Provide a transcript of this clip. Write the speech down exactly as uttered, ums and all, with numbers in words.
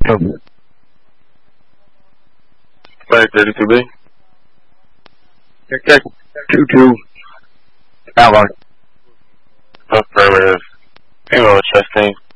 Flight thirty-two B. Check two two. Outline. Affirmative. Hang on, chest team.